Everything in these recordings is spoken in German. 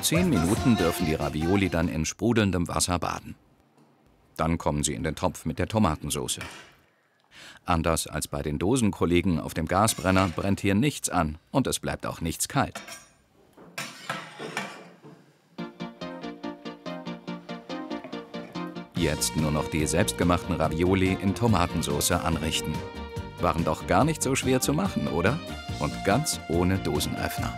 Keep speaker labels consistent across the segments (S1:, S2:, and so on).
S1: 10 Minuten dürfen die Ravioli dann in sprudelndem Wasser baden. Dann kommen sie in den Topf mit der Tomatensauce. Anders als bei den Dosenkollegen auf dem Gasbrenner brennt hier nichts an und es bleibt auch nichts kalt. Jetzt nur noch die selbstgemachten Ravioli in Tomatensauce anrichten. Waren doch gar nicht so schwer zu machen, oder? Und ganz ohne Dosenöffner.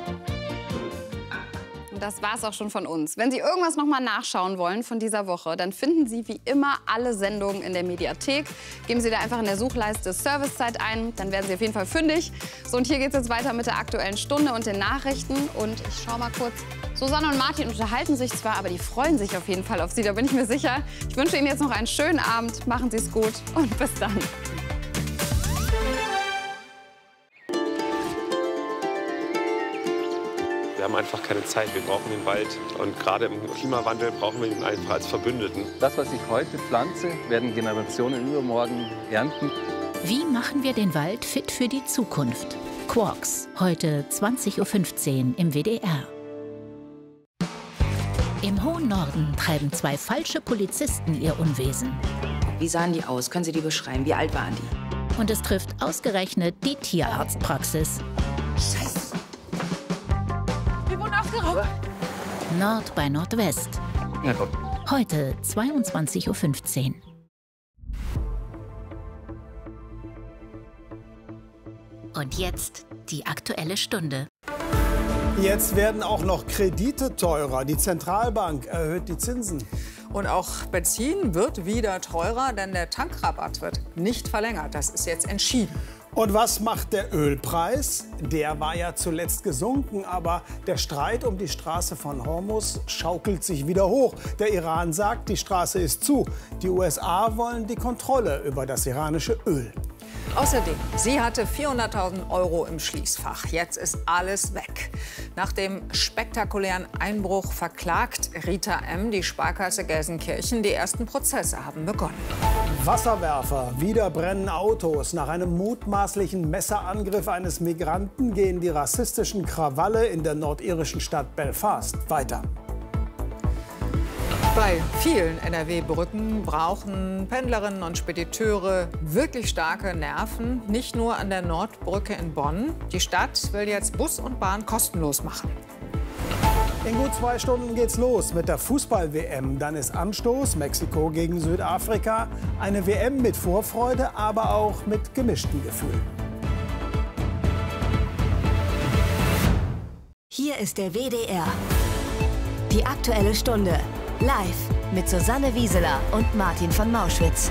S2: Das war's auch schon von uns. Wenn Sie irgendwas noch mal nachschauen wollen von dieser Woche, dann finden Sie wie immer alle Sendungen in der Mediathek. Geben Sie da einfach in der Suchleiste Servicezeit ein, dann werden Sie auf jeden Fall fündig. So, und hier geht's jetzt weiter mit der Aktuellen Stunde und den Nachrichten. Und ich schau mal kurz. Susanne und Martin unterhalten sich zwar, aber die freuen sich auf jeden Fall auf Sie, da bin ich mir sicher. Ich wünsche Ihnen jetzt noch einen schönen Abend. Machen Sie es gut und bis dann.
S3: Wir haben einfach keine Zeit, wir brauchen den Wald. Und gerade im Klimawandel brauchen wir ihn einfach als Verbündeten.
S4: Das, was ich heute pflanze, werden Generationen übermorgen ernten.
S5: Wie machen wir den Wald fit für die Zukunft? Quarks, heute 20:15 Uhr im WDR. Im hohen Norden treiben 2 falsche Polizisten ihr Unwesen.
S6: Wie sahen die aus? Können Sie die beschreiben? Wie alt waren die?
S5: Und es trifft ausgerechnet die Tierarztpraxis.
S6: Scheiße.
S2: Wir wurden aufgeraubt.
S5: Nord bei Nordwest.
S4: Ja, komm.
S5: Heute 22:15 Uhr. Und jetzt die Aktuelle Stunde.
S7: Jetzt werden auch noch Kredite teurer. Die Zentralbank erhöht die Zinsen.
S8: Und auch Benzin wird wieder teurer, denn der Tankrabatt wird nicht verlängert. Das ist jetzt entschieden.
S7: Und was macht der Ölpreis? Der war ja zuletzt gesunken, aber der Streit um die Straße von Hormuz schaukelt sich wieder hoch. Der Iran sagt, die Straße ist zu. Die USA wollen die Kontrolle über das iranische Öl.
S8: Außerdem, sie hatte 400.000 € im Schließfach. Jetzt ist alles weg. Nach dem spektakulären Einbruch verklagt Rita M. die Sparkasse Gelsenkirchen. Die ersten Prozesse haben begonnen.
S7: Wasserwerfer, wieder brennen Autos. Nach einem mutmaßlichen Messerangriff eines Migranten gehen die rassistischen Krawalle in der nordirischen Stadt Belfast weiter.
S8: Bei vielen NRW-Brücken brauchen Pendlerinnen und Spediteure wirklich starke Nerven. Nicht nur an der Nordbrücke in Bonn. Die Stadt will jetzt Bus und Bahn kostenlos machen.
S7: In gut 2 Stunden geht's los mit der Fußball-WM. Dann ist Anstoß, Mexiko gegen Südafrika. Eine WM mit Vorfreude, aber auch mit gemischten Gefühlen.
S9: Hier ist der WDR. Die Aktuelle Stunde. Live mit Susanne Wieseler und Martin von Mauschwitz.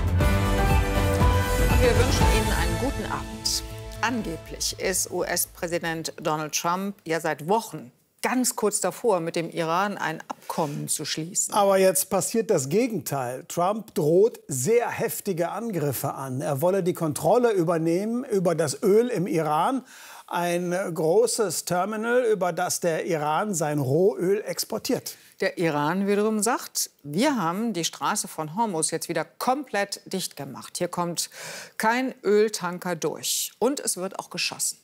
S8: Und wir wünschen Ihnen einen guten Abend. Angeblich ist US-Präsident Donald Trump ja seit Wochen ganz kurz davor, mit dem Iran ein Abkommen zu schließen.
S7: Aber jetzt passiert das Gegenteil. Trump droht sehr heftige Angriffe an. Er wolle die Kontrolle übernehmen über das Öl im Iran. Ein großes Terminal, über das der Iran sein Rohöl exportiert.
S8: Der Iran wiederum sagt, wir haben die Straße von Hormuz jetzt wieder komplett dicht gemacht. Hier kommt kein Öltanker durch. Und es wird auch geschossen.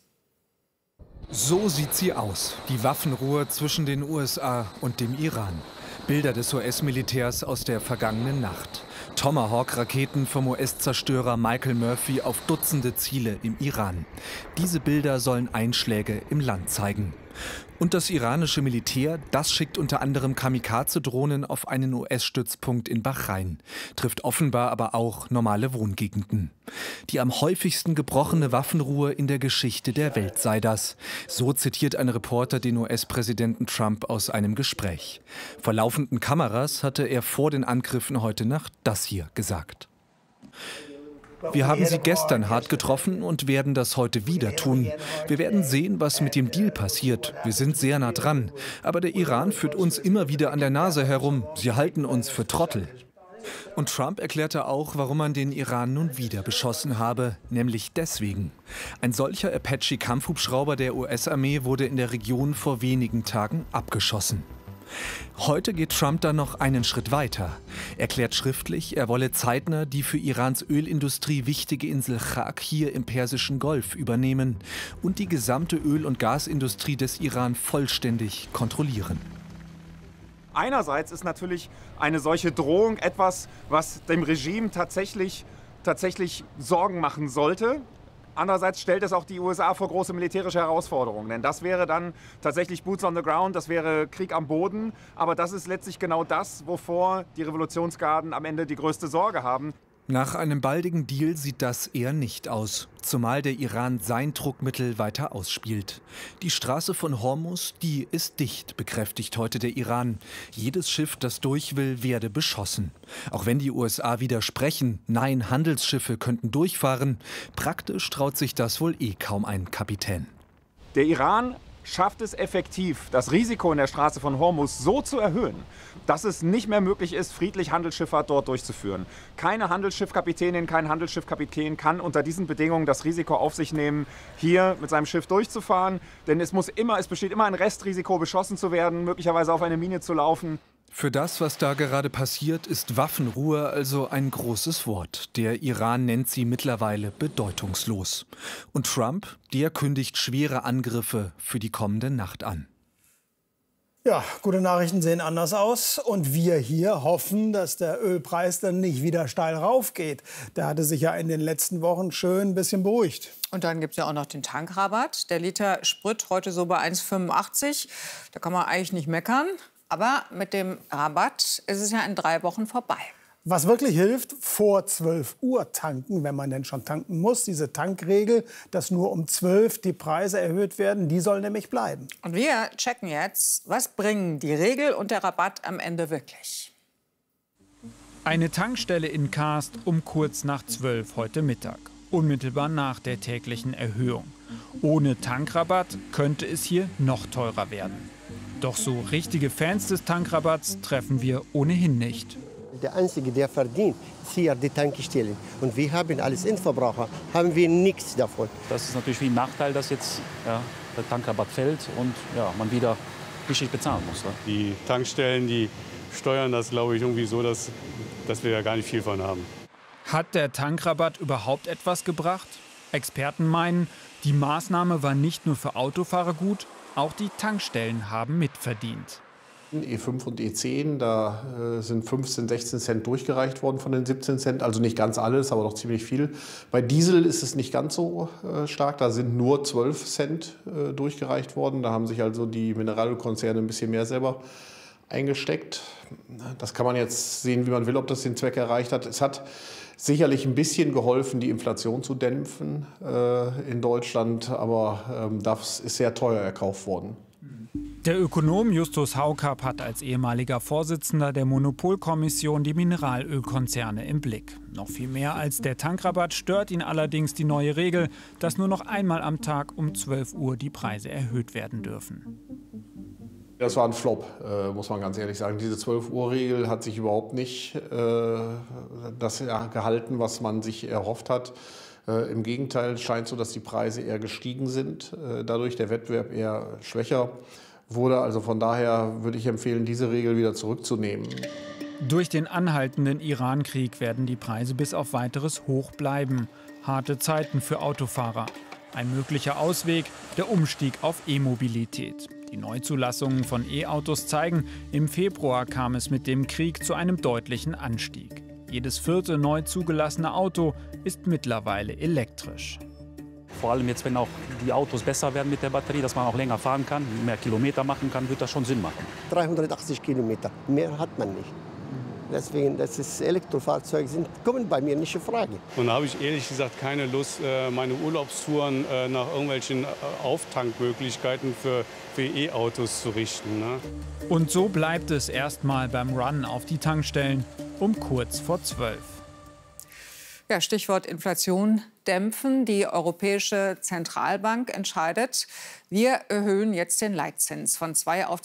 S10: So sieht sie aus, die Waffenruhe zwischen den USA und dem Iran. Bilder des US-Militärs aus der vergangenen Nacht. Tomahawk-Raketen vom US-Zerstörer Michael Murphy auf Dutzende Ziele im Iran. Diese Bilder sollen Einschläge im Land zeigen. Und das iranische Militär, das schickt unter anderem Kamikaze-Drohnen auf einen US-Stützpunkt in Bahrain, trifft offenbar aber auch normale Wohngegenden. Die am häufigsten gebrochene Waffenruhe in der Geschichte der Welt sei das. So zitiert ein Reporter den US-Präsidenten Trump aus einem Gespräch. Vor laufenden Kameras hatte er vor den Angriffen heute Nacht das hier gesagt. Wir haben sie gestern hart getroffen und werden das heute wieder tun. Wir werden sehen, was mit dem Deal passiert. Wir sind sehr nah dran. Aber der Iran führt uns immer wieder an der Nase herum. Sie halten uns für Trottel. Und Trump erklärte auch, warum man den Iran nun wieder beschossen habe. Nämlich deswegen. Ein solcher Apache-Kampfhubschrauber der US-Armee wurde in der Region vor wenigen Tagen abgeschossen. Heute geht Trump dann noch einen Schritt weiter. Er erklärt schriftlich, er wolle zeitnah die für Irans Ölindustrie wichtige Insel Chak hier im Persischen Golf übernehmen und die gesamte Öl- und Gasindustrie des Iran vollständig kontrollieren.
S11: Einerseits ist natürlich eine solche Drohung etwas, was dem Regime tatsächlich Sorgen machen sollte. Andererseits stellt es auch die USA vor große militärische Herausforderungen. Denn das wäre dann tatsächlich Boots on the Ground, das wäre Krieg am Boden. Aber das ist letztlich genau das, wovor die Revolutionsgarden am Ende die größte Sorge haben.
S10: Nach einem baldigen Deal sieht das eher nicht aus, zumal der Iran sein Druckmittel weiter ausspielt. Die Straße von Hormuz, die ist dicht, bekräftigt heute der Iran. Jedes Schiff, das durch will, werde beschossen. Auch wenn die USA widersprechen, nein, Handelsschiffe könnten durchfahren, praktisch traut sich das wohl kaum ein Kapitän.
S11: Der Iran schafft es effektiv, das Risiko in der Straße von Hormuz so zu erhöhen, dass es nicht mehr möglich ist, friedlich Handelsschifffahrt dort durchzuführen. Keine Handelsschiffkapitänin, kein Handelsschiffkapitän kann unter diesen Bedingungen das Risiko auf sich nehmen, hier mit seinem Schiff durchzufahren. Denn es besteht immer ein Restrisiko, beschossen zu werden, möglicherweise auf eine Mine zu laufen.
S10: Für das, was da gerade passiert, ist Waffenruhe also ein großes Wort. Der Iran nennt sie mittlerweile bedeutungslos. Und Trump, der kündigt schwere Angriffe für die kommende Nacht an.
S7: Ja, gute Nachrichten sehen anders aus. Und wir hier hoffen, dass der Ölpreis dann nicht wieder steil raufgeht. Der hatte sich ja in den letzten Wochen schön ein bisschen beruhigt.
S8: Und dann gibt es ja auch noch den Tankrabatt. Der Liter Sprit heute so bei 1,85. Da kann man eigentlich nicht meckern. Aber mit dem Rabatt ist es ja in 3 Wochen vorbei.
S7: Was wirklich hilft, vor 12 Uhr tanken, wenn man denn schon tanken muss. Diese Tankregel, dass nur um 12 die Preise erhöht werden, die soll nämlich bleiben.
S8: Und wir checken jetzt, was bringen die Regel und der Rabatt am Ende wirklich.
S12: Eine Tankstelle in Kaast um kurz nach 12 heute Mittag. Unmittelbar nach der täglichen Erhöhung. Ohne Tankrabatt könnte es hier noch teurer werden. Doch so richtige Fans des Tankrabatts treffen wir ohnehin nicht.
S13: Der Einzige, der verdient, ist hier die Tankstelle. Und wir haben als Endverbraucher haben wir nichts davon.
S14: Das ist natürlich wie ein Nachteil, dass jetzt der Tankrabatt fällt und man wieder richtig bezahlen muss. Ne?
S15: Die Tankstellen, die steuern das, glaube ich, irgendwie so, dass wir ja gar nicht viel von haben.
S12: Hat der Tankrabatt überhaupt etwas gebracht? Experten meinen, die Maßnahme war nicht nur für Autofahrer gut, auch die Tankstellen haben mitverdient.
S16: E5 und E10, da sind 15, 16 Cent durchgereicht worden von den 17 Cent. Also nicht ganz alles, aber doch ziemlich viel. Bei Diesel ist es nicht ganz so stark. Da sind nur 12 Cent durchgereicht worden. Da haben sich also die Mineralölkonzerne ein bisschen mehr selber eingesteckt. Das kann man jetzt sehen, wie man will, ob das den Zweck erreicht hat. Es hat sicherlich ein bisschen geholfen, die Inflation zu dämpfen in Deutschland. Aber das ist sehr teuer erkauft worden.
S12: Der Ökonom Justus Haukapp hat als ehemaliger Vorsitzender der Monopolkommission die Mineralölkonzerne im Blick. Noch viel mehr als der Tankrabatt stört ihn allerdings die neue Regel, dass nur noch einmal am Tag um 12 Uhr die Preise erhöht werden dürfen.
S16: Das war ein Flop, muss man ganz ehrlich sagen. Diese 12-Uhr-Regel hat sich überhaupt nicht das gehalten, was man sich erhofft hat. Im Gegenteil scheint so, dass die Preise eher gestiegen sind, dadurch der Wettbewerb eher schwächer wurde. Also von daher würde ich empfehlen, diese Regel wieder zurückzunehmen.
S12: Durch den anhaltenden Iran-Krieg werden die Preise bis auf Weiteres hoch bleiben. Harte Zeiten für Autofahrer. Ein möglicher Ausweg, der Umstieg auf E-Mobilität. Die Neuzulassungen von E-Autos zeigen, im Februar kam es mit dem Krieg zu einem deutlichen Anstieg. Jedes 4. neu zugelassene Auto ist mittlerweile elektrisch.
S14: Vor allem jetzt, wenn auch die Autos besser werden mit der Batterie, dass man auch länger fahren kann, mehr Kilometer machen kann, wird das schon Sinn machen.
S13: 380 Kilometer, mehr hat man nicht. Deswegen, Elektrofahrzeuge kommen bei mir nicht in Frage.
S15: Und da habe ich ehrlich gesagt keine Lust, meine Urlaubstouren nach irgendwelchen Auftankmöglichkeiten für E-Autos zu richten. Ne?
S12: Und so bleibt es erstmal beim Run auf die Tankstellen um kurz vor 12.
S8: Ja, Stichwort Inflation dämpfen. Die Europäische Zentralbank entscheidet, wir erhöhen jetzt den Leitzins von 2 auf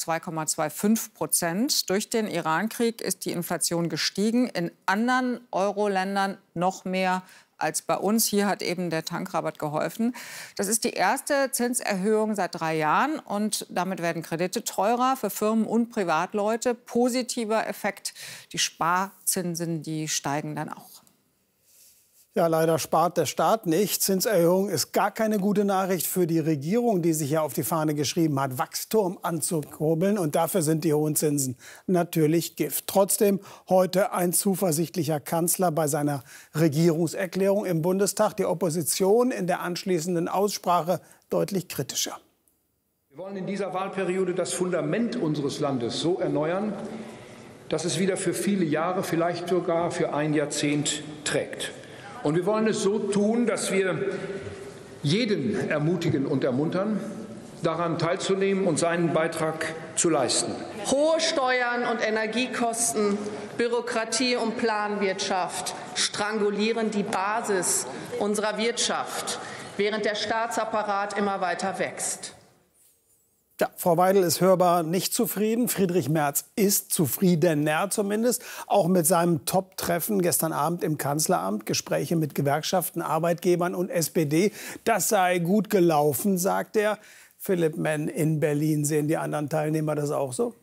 S8: 2,25%. Durch den Iran-Krieg ist die Inflation gestiegen. In anderen Euro-Ländern noch mehr als bei uns. Hier hat eben der Tankrabatt geholfen. Das ist die erste Zinserhöhung seit 3 Jahren. Und damit werden Kredite teurer für Firmen und Privatleute. Positiver Effekt, die Sparzinsen, die steigen dann auch.
S7: Ja, leider spart der Staat nicht. Zinserhöhung ist gar keine gute Nachricht für die Regierung, die sich ja auf die Fahne geschrieben hat, Wachstum anzukurbeln. Und dafür sind die hohen Zinsen natürlich Gift. Trotzdem heute ein zuversichtlicher Kanzler bei seiner Regierungserklärung im Bundestag. Die Opposition in der anschließenden Aussprache deutlich kritischer.
S17: Wir wollen in dieser Wahlperiode das Fundament unseres Landes so erneuern, dass es wieder für viele Jahre, vielleicht sogar für ein Jahrzehnt trägt. Und wir wollen es so tun, dass wir jeden ermutigen und ermuntern, daran teilzunehmen und seinen Beitrag zu leisten.
S18: Hohe Steuern und Energiekosten, Bürokratie und Planwirtschaft strangulieren die Basis unserer Wirtschaft, während der Staatsapparat immer weiter wächst.
S7: Ja, Frau Weidel ist hörbar nicht zufrieden. Friedrich Merz ist zufriedener zumindest. Auch mit seinem Top-Treffen gestern Abend im Kanzleramt. Gespräche mit Gewerkschaften, Arbeitgebern und SPD. Das sei gut gelaufen, sagt er. Philipp Menn in Berlin. Sehen die anderen Teilnehmer das auch so?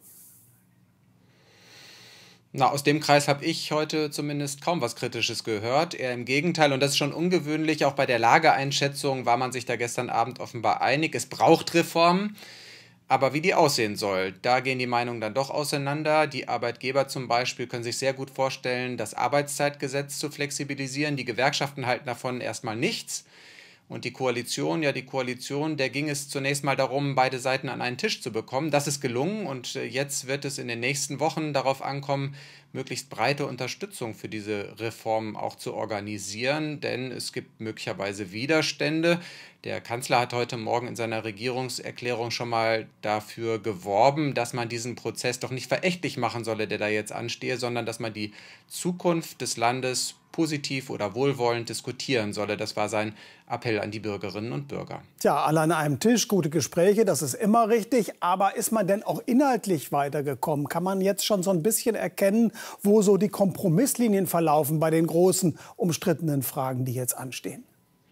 S19: Na, aus dem Kreis habe ich heute zumindest kaum was Kritisches gehört. Eher im Gegenteil. Und das ist schon ungewöhnlich. Auch bei der Lageeinschätzung war man sich da gestern Abend offenbar einig. Es braucht Reformen. Aber wie die aussehen soll, da gehen die Meinungen dann doch auseinander. Die Arbeitgeber zum Beispiel können sich sehr gut vorstellen, das Arbeitszeitgesetz zu flexibilisieren. Die Gewerkschaften halten davon erstmal nichts. Und die Koalition, der ging es zunächst mal darum, beide Seiten an einen Tisch zu bekommen. Das ist gelungen und jetzt wird es in den nächsten Wochen darauf ankommen, möglichst breite Unterstützung für diese Reformen auch zu organisieren, denn es gibt möglicherweise Widerstände. Der Kanzler hat heute Morgen in seiner Regierungserklärung schon mal dafür geworben, dass man diesen Prozess doch nicht verächtlich machen solle, der da jetzt anstehe, sondern dass man die Zukunft des Landes positiv oder wohlwollend diskutieren solle. Das war sein Appell an die Bürgerinnen und Bürger.
S7: Tja, alle an einem Tisch, gute Gespräche, das ist immer richtig. Aber ist man denn auch inhaltlich weitergekommen? Kann man jetzt schon so ein bisschen erkennen, wo so die Kompromisslinien verlaufen bei den großen, umstrittenen Fragen, die jetzt anstehen?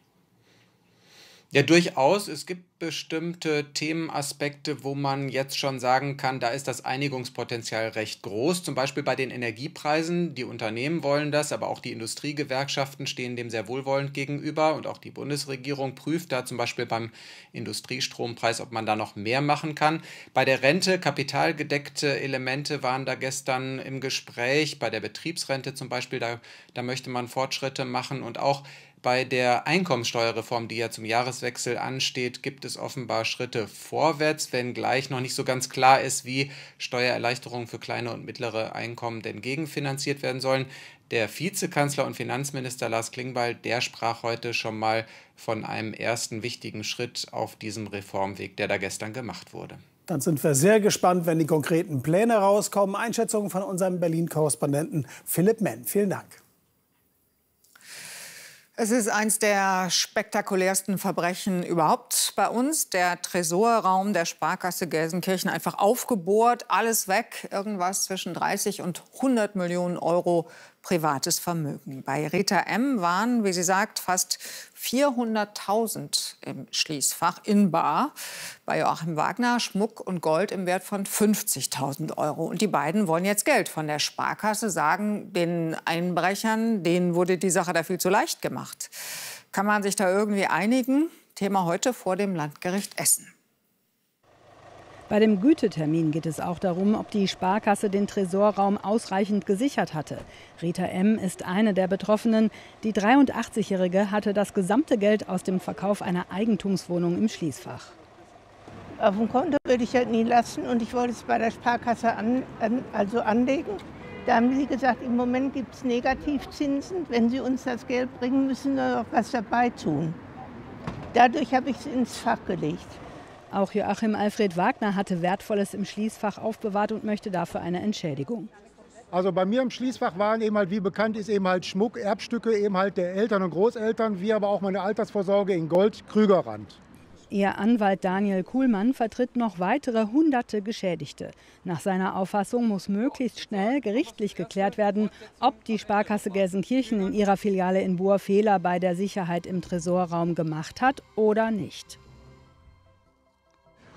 S19: Ja, durchaus. Es gibt bestimmte Themenaspekte, wo man jetzt schon sagen kann, da ist das Einigungspotenzial recht groß. Zum Beispiel bei den Energiepreisen. Die Unternehmen wollen das, aber auch die Industriegewerkschaften stehen dem sehr wohlwollend gegenüber. Und auch die Bundesregierung prüft da zum Beispiel beim Industriestrompreis, ob man da noch mehr machen kann. Bei der Rente, kapitalgedeckte Elemente waren da gestern im Gespräch. Bei der Betriebsrente zum Beispiel, da möchte man Fortschritte machen. Und auch bei der Einkommensteuerreform, die ja zum Jahreswechsel ansteht, gibt es offenbar Schritte vorwärts, wenngleich noch nicht so ganz klar ist, wie Steuererleichterungen für kleine und mittlere Einkommen denn gegenfinanziert werden sollen. Der Vizekanzler und Finanzminister Lars Klingbeil, der sprach heute schon mal von einem ersten wichtigen Schritt auf diesem Reformweg, der da gestern gemacht wurde.
S7: Dann sind wir sehr gespannt, wenn die konkreten Pläne rauskommen. Einschätzungen von unserem Berlin-Korrespondenten Philipp Menn. Vielen Dank.
S8: Es ist eines der spektakulärsten Verbrechen überhaupt bei uns. Der Tresorraum der Sparkasse Gelsenkirchen einfach aufgebohrt, alles weg. Irgendwas zwischen 30 und 100 Millionen Euro privates Vermögen. Bei Rita M. waren, wie sie sagt, fast 400.000 im Schließfach in bar. Bei Joachim Wagner Schmuck und Gold im Wert von 50.000 Euro. Und die beiden wollen jetzt Geld von der Sparkasse, sagen den Einbrechern, denen wurde die Sache da viel zu leicht gemacht. Kann man sich da irgendwie einigen? Thema heute vor dem Landgericht Essen.
S20: Bei dem Gütetermin geht es auch darum, ob die Sparkasse den Tresorraum ausreichend gesichert hatte. Rita M. ist eine der Betroffenen. Die 83-Jährige hatte das gesamte Geld aus dem Verkauf einer Eigentumswohnung im Schließfach.
S21: Auf dem Konto würde ich halt nie lassen und ich wollte es bei der Sparkasse anlegen. Da haben sie gesagt, im Moment gibt es Negativzinsen. Wenn sie uns das Geld bringen, müssen wir noch was dabei tun. Dadurch habe ich es ins Fach gelegt.
S20: Auch Joachim Alfred Wagner hatte Wertvolles im Schließfach aufbewahrt und möchte dafür eine Entschädigung.
S22: Also bei mir im Schließfach waren eben halt, wie bekannt ist, eben halt Schmuck, Erbstücke eben halt der Eltern und Großeltern, wie aber auch meine Altersvorsorge in Gold, Krügerrand.
S20: Ihr Anwalt Daniel Kuhlmann vertritt noch weitere hunderte Geschädigte. Nach seiner Auffassung muss möglichst schnell gerichtlich geklärt werden, ob die Sparkasse Gelsenkirchen in ihrer Filiale in Buhr Fehler bei der Sicherheit im Tresorraum gemacht hat oder nicht.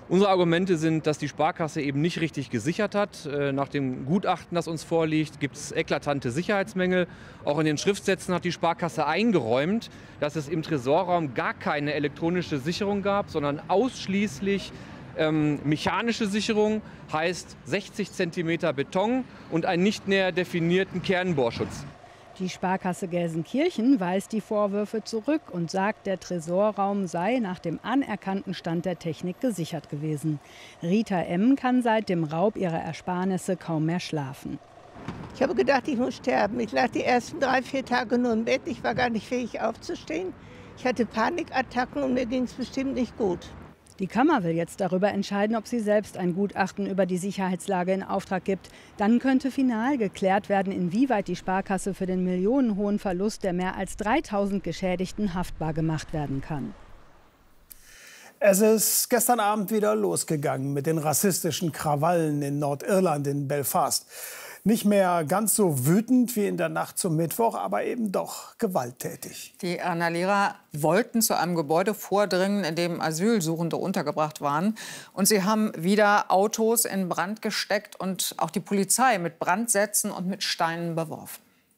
S1: Unsere Argumente sind, dass die Sparkasse eben nicht richtig gesichert hat. Nach dem Gutachten, das uns vorliegt, gibt es eklatante Sicherheitsmängel. Auch in den Schriftsätzen hat die Sparkasse eingeräumt, dass es im Tresorraum gar keine elektronische Sicherung gab, sondern ausschließlich mechanische Sicherung, heißt 60 cm Beton und einen nicht näher definierten Kernbohrschutz.
S20: Die Sparkasse Gelsenkirchen weist die Vorwürfe zurück und sagt, der Tresorraum sei nach dem anerkannten Stand der Technik gesichert gewesen. Rita M. kann seit dem Raub ihrer Ersparnisse kaum mehr schlafen.
S21: Ich habe gedacht, ich muss sterben. Ich lag die ersten 3-4 Tage nur im Bett. Ich war gar nicht fähig aufzustehen. Ich hatte Panikattacken und mir ging es bestimmt nicht gut.
S20: Die Kammer will jetzt darüber entscheiden, ob sie selbst ein Gutachten über die Sicherheitslage in Auftrag gibt. Dann könnte final geklärt werden, inwieweit die Sparkasse für den millionenhohen Verlust der mehr als 3000 Geschädigten haftbar gemacht werden kann.
S7: Es ist gestern Abend wieder losgegangen mit den rassistischen Krawallen in Nordirland, in Belfast. Nicht mehr ganz so wütend wie in der Nacht zum Mittwoch, aber eben doch gewalttätig.
S8: Die Randalierer wollten zu einem Gebäude vordringen, in dem Asylsuchende untergebracht waren. Und sie haben wieder Autos in Brand gesteckt und auch die Polizei mit Brandsätzen und mit Steinen beworfen.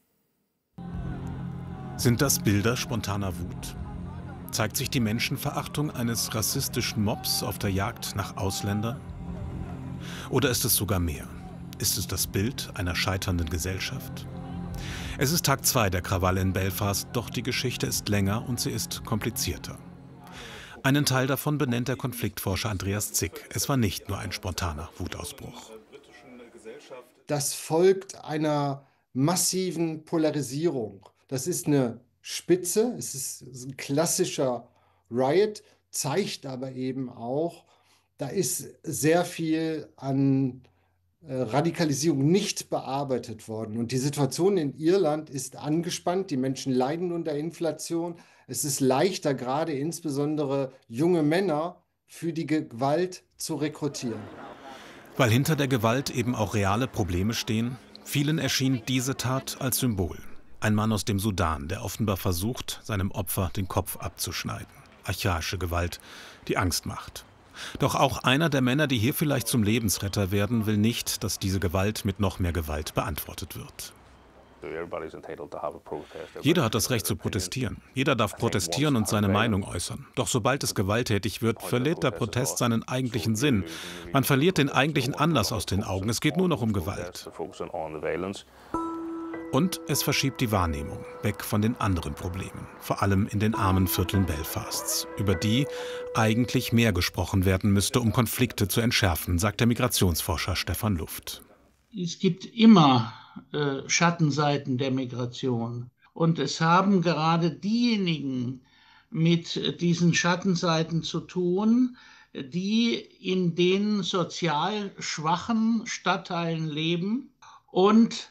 S3: Sind das Bilder spontaner Wut? Zeigt sich die Menschenverachtung eines rassistischen Mobs auf der Jagd nach Ausländern? Oder ist es sogar mehr? Ist es das Bild einer scheiternden Gesellschaft? Es ist Tag 2 der Krawalle in Belfast, doch die Geschichte ist länger und sie ist komplizierter. Einen Teil davon benennt der Konfliktforscher Andreas Zick. Es war nicht nur ein spontaner Wutausbruch.
S23: Das folgt einer massiven Polarisierung. Das ist eine Spitze, es ist ein klassischer Riot, zeigt aber eben auch, da ist sehr viel an Radikalisierung nicht bearbeitet worden. Und die Situation in Irland ist angespannt. Die Menschen leiden unter Inflation. Es ist leichter, gerade insbesondere junge Männer, für die Gewalt zu rekrutieren.
S3: Weil hinter der Gewalt eben auch reale Probleme stehen, vielen erschien diese Tat als Symbol. Ein Mann aus dem Sudan, der offenbar versucht, seinem Opfer den Kopf abzuschneiden. Archaische Gewalt, die Angst macht. Doch auch einer der Männer, die hier vielleicht zum Lebensretter werden, will nicht, dass diese Gewalt mit noch mehr Gewalt beantwortet wird. Jeder hat das Recht zu protestieren. Jeder darf protestieren und seine Meinung äußern. Doch sobald es gewalttätig wird, verliert der Protest seinen eigentlichen Sinn. Man verliert den eigentlichen Anlass aus den Augen. Es geht nur noch um Gewalt. Und es verschiebt die Wahrnehmung weg von den anderen Problemen, vor allem in den armen Vierteln Belfasts, über die eigentlich mehr gesprochen werden müsste, um Konflikte zu entschärfen, sagt der Migrationsforscher Stefan Luft.
S24: Es gibt immer Schattenseiten der Migration. Und es haben gerade diejenigen mit diesen Schattenseiten zu tun, die in den sozial schwachen Stadtteilen leben und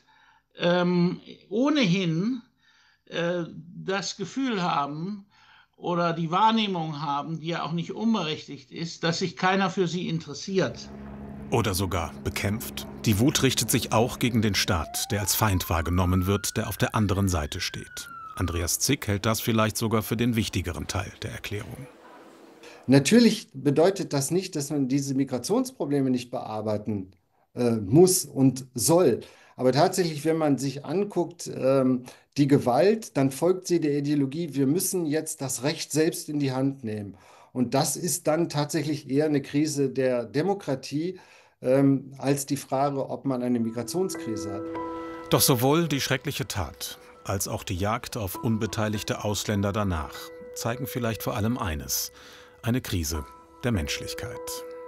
S24: ohnehin das Gefühl haben oder die Wahrnehmung haben, die ja auch nicht unberechtigt ist, dass sich keiner für sie interessiert.
S3: Oder sogar bekämpft. Die Wut richtet sich auch gegen den Staat, der als Feind wahrgenommen wird, der auf der anderen Seite steht. Andreas Zick hält das vielleicht sogar für den wichtigeren Teil der Erklärung.
S23: Natürlich bedeutet das nicht, dass man diese Migrationsprobleme nicht bearbeiten muss und soll. Aber tatsächlich, wenn man sich anguckt, die Gewalt, dann folgt sie der Ideologie, wir müssen jetzt das Recht selbst in die Hand nehmen. Und das ist dann tatsächlich eher eine Krise der Demokratie, als die Frage, ob man eine Migrationskrise hat.
S3: Doch sowohl die schreckliche Tat als auch die Jagd auf unbeteiligte Ausländer danach zeigen vielleicht vor allem eines: eine Krise der Menschlichkeit.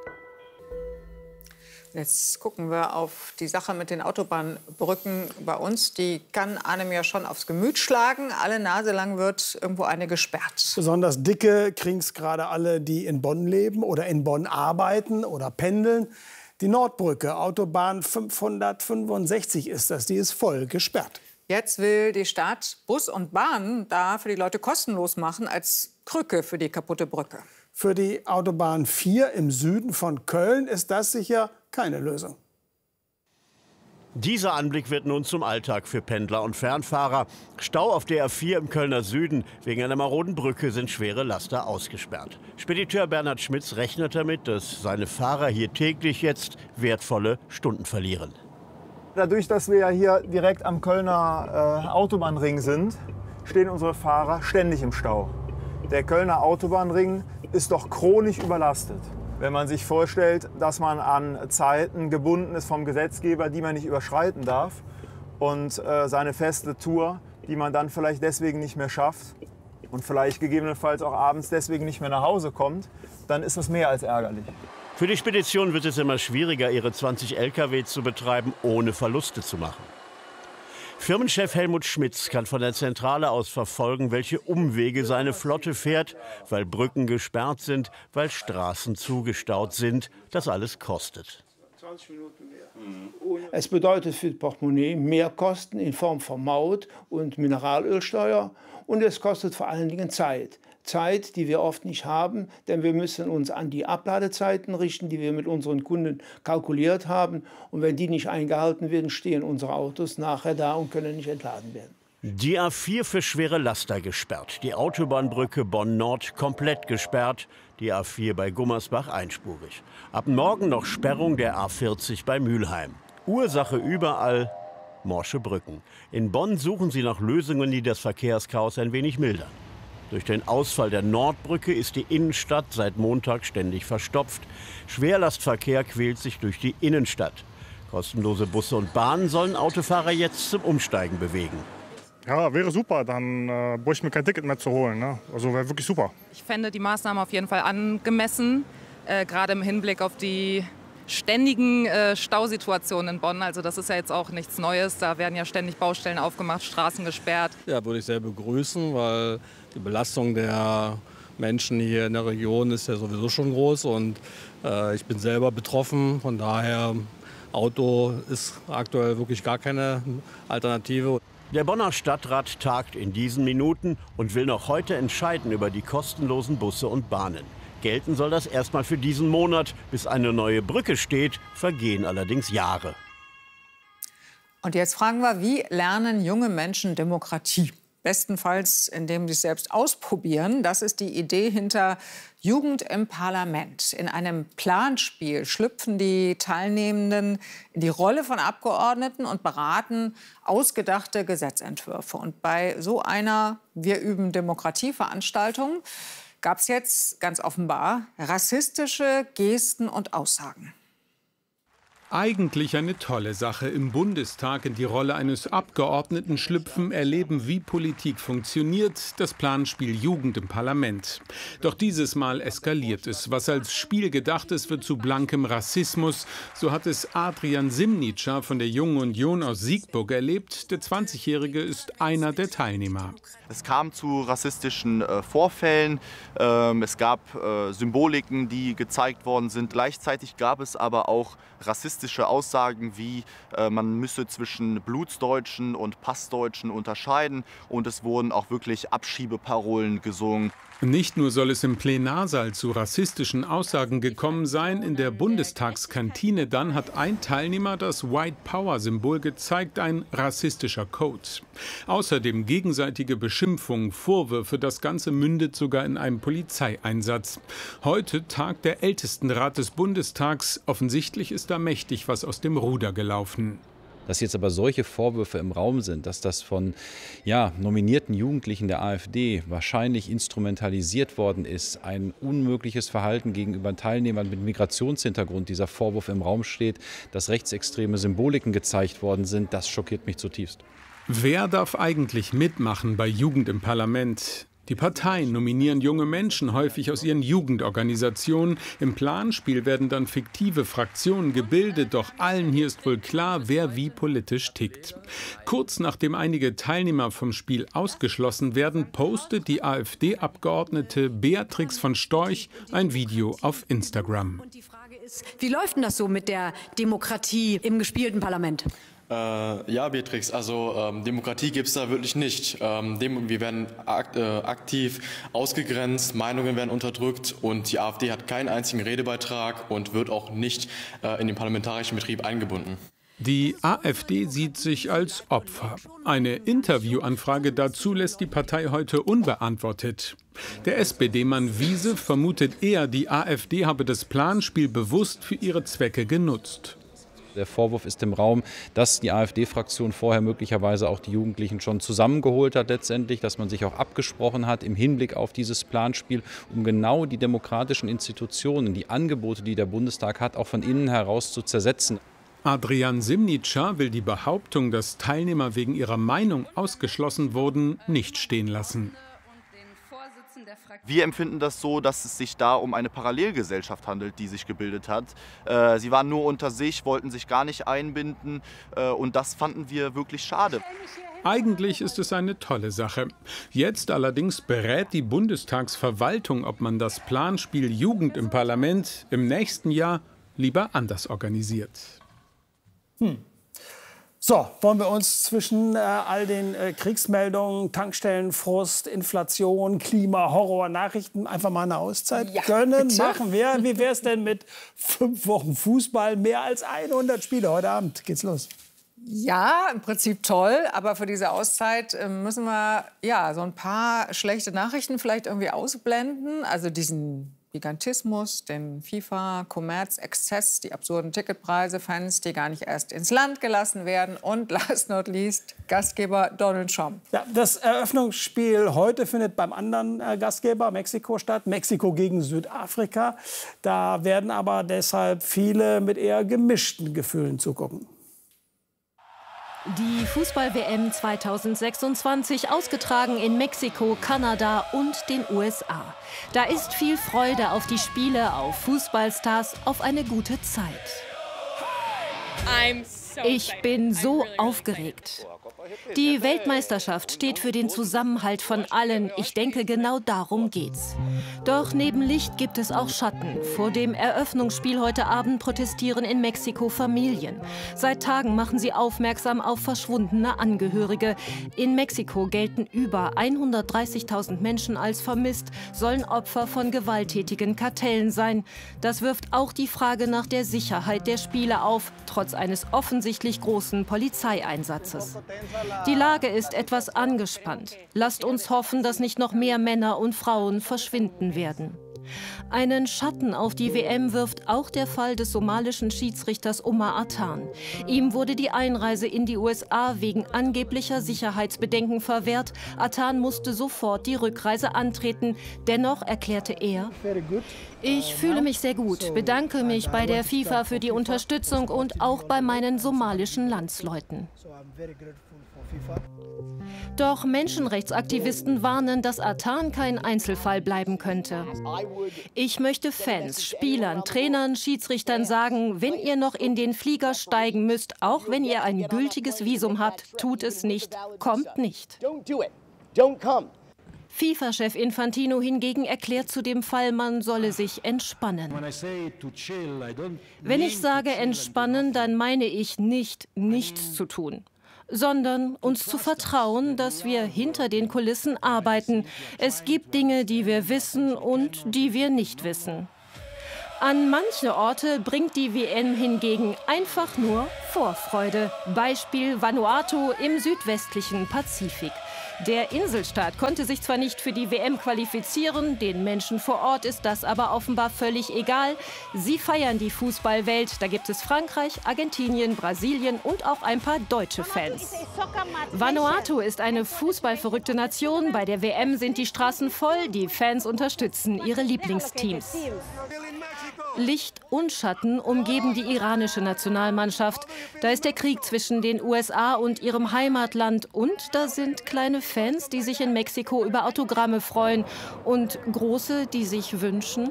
S8: Jetzt gucken wir auf die Sache mit den Autobahnbrücken bei uns. Die kann einem ja schon aufs Gemüt schlagen. Alle Nase lang wird irgendwo eine gesperrt.
S7: Besonders dicke kriegen es gerade alle, die in Bonn leben oder in Bonn arbeiten oder pendeln. Die Nordbrücke, Autobahn 565 ist das, die ist voll gesperrt.
S8: Jetzt will die Stadt Bus und Bahn da für die Leute kostenlos machen als Krücke für die kaputte Brücke.
S7: Für die Autobahn 4 im Süden von Köln ist das sicher keine Lösung.
S2: Dieser Anblick wird nun zum Alltag für Pendler und Fernfahrer. Stau auf der A4 im Kölner Süden. Wegen einer maroden Brücke sind schwere Laster ausgesperrt. Spediteur Bernhard Schmitz rechnet damit, dass seine Fahrer hier täglich jetzt wertvolle Stunden verlieren.
S4: Dadurch, dass wir ja hier direkt am Kölner Autobahnring sind, stehen unsere Fahrer ständig im Stau. Der Kölner Autobahnring ist doch chronisch überlastet. Wenn man sich vorstellt, dass man an Zeiten gebunden ist vom Gesetzgeber, die man nicht überschreiten darf und seine feste Tour, die man dann vielleicht deswegen nicht mehr schafft und vielleicht gegebenenfalls auch abends deswegen nicht mehr nach Hause kommt, dann ist das mehr als ärgerlich.
S2: Für die Spedition wird es immer schwieriger, ihre 20 Lkw zu betreiben, ohne Verluste zu machen. Firmenchef Helmut Schmitz kann von der Zentrale aus verfolgen, welche Umwege seine Flotte fährt, weil Brücken gesperrt sind, weil Straßen zugestaut sind. Das alles kostet.
S5: 20 Minuten mehr. Es bedeutet für das Portemonnaie mehr Kosten in Form von Maut und Mineralölsteuer. Und es kostet vor allen Dingen Zeit. Zeit, die wir oft nicht haben, denn wir müssen uns an die Abladezeiten richten, die wir mit unseren Kunden kalkuliert haben. Und wenn die nicht eingehalten werden, stehen unsere Autos nachher da und können nicht entladen werden.
S2: Die A4 für schwere Laster gesperrt, die Autobahnbrücke Bonn-Nord komplett gesperrt, die A4 bei Gummersbach einspurig. Ab morgen noch Sperrung der A40 bei Mülheim. Ursache überall morsche Brücken. In Bonn suchen sie nach Lösungen, die das Verkehrschaos ein wenig mildern. Durch den Ausfall der Nordbrücke ist die Innenstadt seit Montag ständig verstopft. Schwerlastverkehr quält sich durch die Innenstadt. Kostenlose Busse und Bahnen sollen Autofahrer jetzt zum Umsteigen bewegen.
S6: Ja, wäre super, dann bräuchte ich mir kein Ticket mehr zu holen. Ne? Also wäre wirklich super.
S25: Ich fände die Maßnahmen auf jeden Fall angemessen, gerade im Hinblick auf die ständigen Stausituationen in Bonn. Also das ist ja jetzt auch nichts Neues. Da werden ja ständig Baustellen aufgemacht, Straßen gesperrt.
S26: Ja, würde ich sehr begrüßen, weil die Belastung der Menschen hier in der Region ist ja sowieso schon groß. Und ich bin selber betroffen. Von daher, Auto ist aktuell wirklich gar keine Alternative.
S2: Der Bonner Stadtrat tagt in diesen Minuten und will noch heute entscheiden über die kostenlosen Busse und Bahnen. Gelten soll das erstmal für diesen Monat. Bis eine neue Brücke steht, vergehen allerdings Jahre.
S8: Und jetzt fragen wir, wie lernen junge Menschen Demokratie? Bestenfalls, indem sie es selbst ausprobieren. Das ist die Idee hinter Jugend im Parlament. In einem Planspiel schlüpfen die Teilnehmenden in die Rolle von Abgeordneten und beraten ausgedachte Gesetzentwürfe. Und bei so einer Wir üben Demokratie-Veranstaltung gab es jetzt ganz offenbar rassistische Gesten und Aussagen.
S27: Eigentlich eine tolle Sache. Im Bundestag in die Rolle eines Abgeordneten schlüpfen, erleben, wie Politik funktioniert. Das Planspiel Jugend im Parlament. Doch dieses Mal eskaliert es. Was als Spiel gedacht ist, wird zu blankem Rassismus. So hat es Adrian Simnitscher von der Jungen Union aus Siegburg erlebt. Der 20-Jährige ist einer der Teilnehmer.
S28: Es kam zu rassistischen Vorfällen. Es gab Symboliken, die gezeigt worden sind. Gleichzeitig gab es aber auch rassistische Aussagen wie man müsse zwischen Blutsdeutschen und Passdeutschen unterscheiden. Und es wurden auch wirklich Abschiebeparolen gesungen.
S27: Nicht nur soll es im Plenarsaal zu rassistischen Aussagen gekommen sein, in der Bundestagskantine dann hat ein Teilnehmer das White Power-Symbol gezeigt, ein rassistischer Code. Außerdem gegenseitige Beschimpfungen, Vorwürfe, das Ganze mündet sogar in einem Polizeieinsatz. Heute tagt der Ältestenrat des Bundestags. Offensichtlich ist da mächtig was aus dem Ruder gelaufen.
S29: Dass jetzt aber solche Vorwürfe im Raum sind, dass das von nominierten Jugendlichen der AfD wahrscheinlich instrumentalisiert worden ist, ein unmögliches Verhalten gegenüber Teilnehmern mit Migrationshintergrund, dieser Vorwurf im Raum steht, dass rechtsextreme Symboliken gezeigt worden sind, das schockiert mich zutiefst.
S27: Wer darf eigentlich mitmachen bei Jugend im Parlament? Die Parteien nominieren junge Menschen häufig aus ihren Jugendorganisationen. Im Planspiel werden dann fiktive Fraktionen gebildet, doch allen hier ist wohl klar, wer wie politisch tickt. Kurz nachdem einige Teilnehmer vom Spiel ausgeschlossen werden, postet die AfD-Abgeordnete Beatrix von Storch ein Video auf Instagram.
S30: Und die Frage ist, wie läuft denn das so mit der Demokratie im gespielten Parlament?
S31: Ja, Beatrix, also Demokratie gibt es da wirklich nicht. Wir werden aktiv ausgegrenzt, Meinungen werden unterdrückt und die AfD hat keinen einzigen Redebeitrag und wird auch nicht in den parlamentarischen Betrieb eingebunden.
S27: Die AfD sieht sich als Opfer. Eine Interviewanfrage dazu lässt die Partei heute unbeantwortet. Der SPD-Mann Wiese vermutet eher, die AfD habe das Planspiel bewusst für ihre Zwecke genutzt.
S29: Der Vorwurf ist im Raum, dass die AfD-Fraktion vorher möglicherweise auch die Jugendlichen schon zusammengeholt hat letztendlich, dass man sich auch abgesprochen hat im Hinblick auf dieses Planspiel, um genau die demokratischen Institutionen, die Angebote, die der Bundestag hat, auch von innen heraus zu zersetzen.
S27: Adrian Simnitscher will die Behauptung, dass Teilnehmer wegen ihrer Meinung ausgeschlossen wurden, nicht stehen lassen.
S28: Wir empfinden das so, dass es sich da um eine Parallelgesellschaft handelt, die sich gebildet hat. Sie waren nur unter sich, wollten sich gar nicht einbinden und das fanden wir wirklich schade.
S27: Eigentlich ist es eine tolle Sache. Jetzt allerdings berät die Bundestagsverwaltung, ob man das Planspiel Jugend im Parlament im nächsten Jahr lieber anders organisiert.
S7: So, wollen wir uns zwischen all den Kriegsmeldungen, Tankstellenfrust, Inflation, Klima, Horror, Nachrichten einfach mal eine Auszeit gönnen?
S8: bitte.
S7: Machen wir. Wie wäre es denn mit 5 Wochen Fußball, mehr als 100 Spiele? Heute Abend geht's los.
S8: Ja, im Prinzip toll, aber für diese Auszeit müssen wir so ein paar schlechte Nachrichten vielleicht irgendwie ausblenden. Also diesen Gigantismus, den FIFA-Kommerzexzess, die absurden Ticketpreise, Fans, die gar nicht erst ins Land gelassen werden und last not least Gastgeber Donald Trump.
S7: Ja, das Eröffnungsspiel heute findet beim anderen Gastgeber Mexiko statt, Mexiko gegen Südafrika. Da werden aber deshalb viele mit eher gemischten Gefühlen zugucken.
S9: Die Fußball-WM 2026, ausgetragen in Mexiko, Kanada und den USA. Da ist viel Freude auf die Spiele, auf Fußballstars, auf eine gute Zeit. Ich bin so aufgeregt. Die Weltmeisterschaft steht für den Zusammenhalt von allen. Ich denke, genau darum geht's. Doch neben Licht gibt es auch Schatten. Vor dem Eröffnungsspiel heute Abend protestieren in Mexiko Familien. Seit Tagen machen sie aufmerksam auf verschwundene Angehörige. In Mexiko gelten über 130.000 Menschen als vermisst, sollen Opfer von gewalttätigen Kartellen sein. Das wirft auch die Frage nach der Sicherheit der Spiele auf, trotz eines offensichtlich großen Polizeieinsatzes. Die Lage ist etwas angespannt. Lasst uns hoffen, dass nicht noch mehr Männer und Frauen verschwinden werden. Einen Schatten auf die WM wirft auch der Fall des somalischen Schiedsrichters Omar Atan. Ihm wurde die Einreise in die USA wegen angeblicher Sicherheitsbedenken verwehrt. Atan musste sofort die Rückreise antreten. Dennoch erklärte er: Ich fühle mich sehr gut, bedanke mich bei der FIFA für die Unterstützung und auch bei meinen somalischen Landsleuten. Doch Menschenrechtsaktivisten warnen, dass Atan kein Einzelfall bleiben könnte. Ich möchte Fans, Spielern, Trainern, Schiedsrichtern sagen, wenn ihr noch in den Flieger steigen müsst, auch wenn ihr ein gültiges Visum habt, tut es nicht, kommt nicht. FIFA-Chef Infantino hingegen erklärt zu dem Fall, man solle sich entspannen. Wenn ich sage entspannen, dann meine ich nicht, nichts zu tun, sondern uns zu vertrauen, dass wir hinter den Kulissen arbeiten. Es gibt Dinge, die wir wissen und die wir nicht wissen. An manche Orte bringt die WM hingegen einfach nur Vorfreude. Beispiel Vanuatu im südwestlichen Pazifik. Der Inselstaat konnte sich zwar nicht für die WM qualifizieren, den Menschen vor Ort ist das aber offenbar völlig egal. Sie feiern die Fußballwelt. Da gibt es Frankreich, Argentinien, Brasilien und auch ein paar deutsche Fans. Vanuatu ist eine fußballverrückte Nation. Bei der WM sind die Straßen voll. Die Fans unterstützen ihre Lieblingsteams. Licht und Schatten umgeben die iranische Nationalmannschaft. Da ist der Krieg zwischen den USA und ihrem Heimatland. Und da sind kleine Fans, die sich in Mexiko über Autogramme freuen. Und große, die sich wünschen: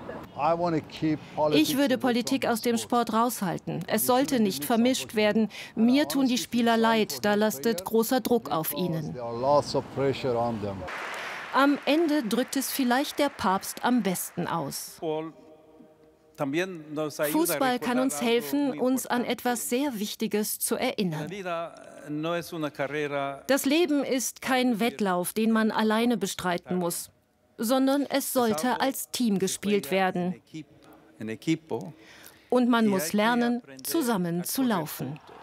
S9: Ich würde Politik aus dem Sport raushalten. Es sollte nicht vermischt werden. Mir tun die Spieler leid. Da lastet großer Druck auf ihnen. Am Ende drückt es vielleicht der Papst am besten aus. Fußball kann uns helfen, uns an etwas sehr Wichtiges zu erinnern. Das Leben ist kein Wettlauf, den man alleine bestreiten muss, sondern es sollte als Team gespielt werden. Und man muss lernen, zusammen zu laufen.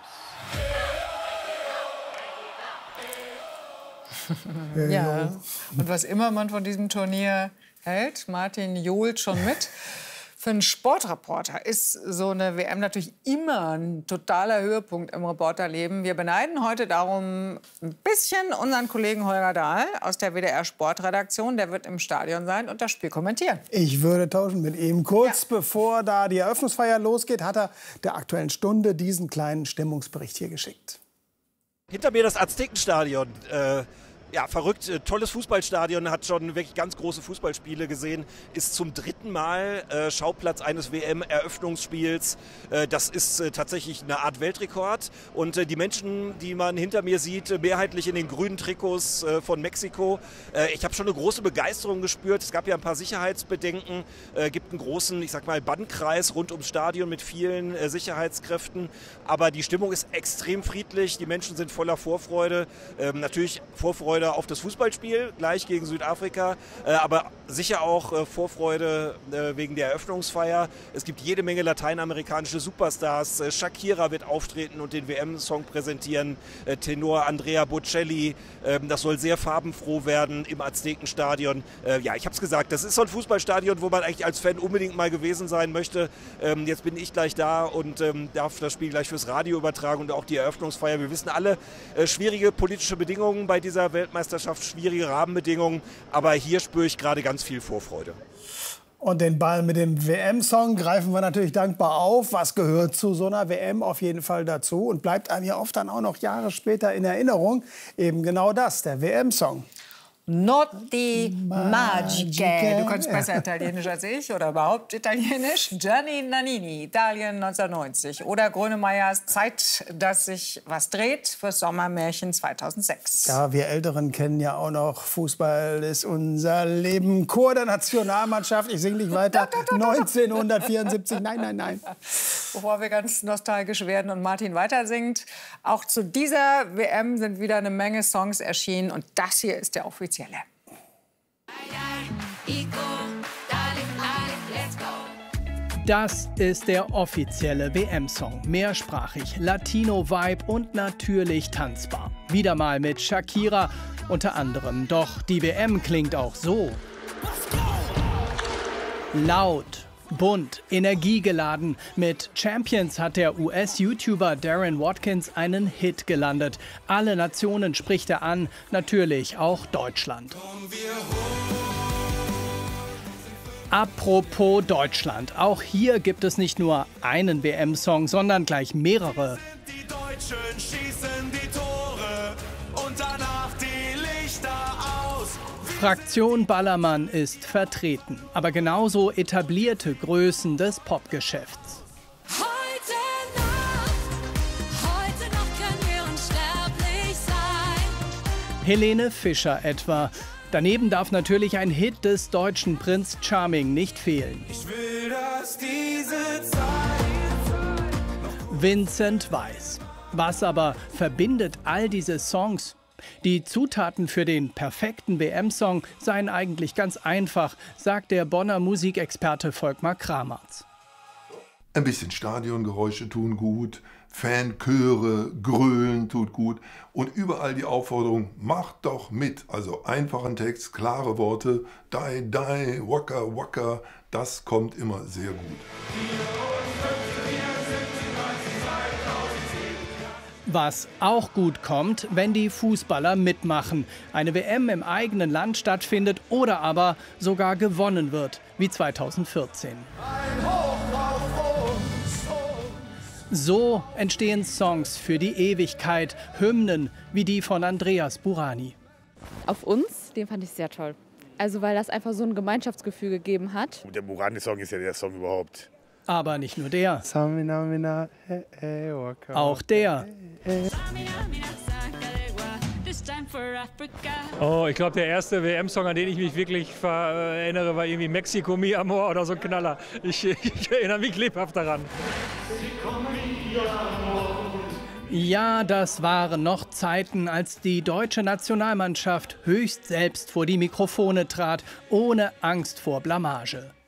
S8: Ja, und was immer man von diesem Turnier hält, Martin johlt schon mit. Für einen Sportreporter ist so eine WM natürlich immer ein totaler Höhepunkt im Reporterleben. Wir beneiden heute darum ein bisschen unseren Kollegen Holger Dahl aus der WDR-Sportredaktion. Der wird im Stadion sein und das Spiel kommentieren.
S7: Ich würde tauschen mit ihm. Kurz bevor da die Eröffnungsfeier losgeht, hat er der Aktuellen Stunde diesen kleinen Stimmungsbericht hier geschickt.
S10: Hinter mir das Aztekenstadion. Ja, verrückt, tolles Fußballstadion, hat schon wirklich ganz große Fußballspiele gesehen, ist zum 3. Mal Schauplatz eines WM-Eröffnungsspiels. Das ist tatsächlich eine Art Weltrekord. Und die Menschen, die man hinter mir sieht, mehrheitlich in den grünen Trikots von Mexiko. Ich habe schon eine große Begeisterung gespürt. Es gab ja ein paar Sicherheitsbedenken, gibt einen großen, ich sag mal, Bandkreis rund ums Stadion mit vielen Sicherheitskräften. Aber die Stimmung ist extrem friedlich, die Menschen sind voller Vorfreude. Natürlich Vorfreude auf das Fußballspiel, gleich gegen Südafrika, aber sicher auch Vorfreude wegen der Eröffnungsfeier. Es gibt jede Menge lateinamerikanische Superstars. Shakira wird auftreten und den WM-Song präsentieren. Tenor Andrea Bocelli. Das soll sehr farbenfroh werden im Aztekenstadion. Ja, ich habe es gesagt, das ist so ein Fußballstadion, wo man eigentlich als Fan unbedingt mal gewesen sein möchte. Jetzt bin ich gleich da und darf das Spiel gleich fürs Radio übertragen und auch die Eröffnungsfeier. Wir wissen alle, schwierige politische Bedingungen bei dieser Weltmeisterschaft, schwierige Rahmenbedingungen, aber hier spüre ich gerade ganz viel Vorfreude.
S7: Und den Ball mit dem WM-Song greifen wir natürlich dankbar auf. Was gehört zu so einer WM auf jeden Fall dazu und bleibt einem ja oft dann auch noch Jahre später in Erinnerung. Eben genau das, der WM-Song.
S8: Notti Magiche. Du kannst besser Italienisch als ich oder überhaupt Italienisch. Gianni Nannini, Italien 1990. Oder Grönemeyers Zeit, dass sich was dreht fürs Sommermärchen 2006.
S7: Ja, wir Älteren kennen ja auch noch Fußball ist unser Leben. Chor der Nationalmannschaft. Ich singe nicht weiter. 1974. Nein.
S8: Bevor wir ganz nostalgisch werden und Martin weiter singt. Auch zu dieser WM sind wieder eine Menge Songs erschienen. Und das hier ist der offizielle.
S11: Das ist der offizielle WM-Song. Mehrsprachig, Latino-Vibe und natürlich tanzbar. Wieder mal mit Shakira unter anderem. Doch die WM klingt auch so. Laut, bunt, energiegeladen. Mit Champions hat der US-YouTuber Darren Watkins einen Hit gelandet. Alle Nationen spricht er an, natürlich auch Deutschland. Apropos Deutschland, auch hier gibt es nicht nur einen WM-Song, sondern gleich mehrere.
S12: Die Deutschen schießen die Tore und danach die Lichter aus.
S11: Fraktion Ballermann ist vertreten, aber genauso etablierte Größen des Popgeschäfts.
S12: Heute noch können wir unsterblich sein.
S11: Helene Fischer etwa. Daneben darf natürlich ein Hit des deutschen Prince Charming nicht fehlen.
S12: Ich will, dass diese Zeit
S11: Vincent Weiss. Was aber verbindet all diese Songs? Die Zutaten für den perfekten WM-Song seien eigentlich ganz einfach, sagt der Bonner Musikexperte Volkmar Kramarz.
S13: Ein bisschen Stadiongeräusche tun gut, Fanchöre, Grölen tut gut und überall die Aufforderung, macht doch mit. Also einfachen Text, klare Worte, die, die, waka, waka, das kommt immer sehr gut.
S11: Was auch gut kommt, wenn die Fußballer mitmachen, eine WM im eigenen Land stattfindet oder aber sogar gewonnen wird, wie 2014. So entstehen Songs für die Ewigkeit, Hymnen wie die von Andreas Burani.
S14: Auf uns, den fand ich sehr toll. Also weil das einfach so ein Gemeinschaftsgefühl gegeben hat.
S15: Der Burani-Song ist ja der Song überhaupt.
S11: Aber nicht nur der. Auch der.
S16: Oh, ich glaube, der erste WM-Song, an den ich mich wirklich erinnere, war irgendwie Mexiko, Mi Amor oder so ein Knaller. Ich erinnere mich lebhaft daran.
S11: Ja, das waren noch Zeiten, als die deutsche Nationalmannschaft höchst selbst vor die Mikrofone trat, ohne Angst vor Blamage.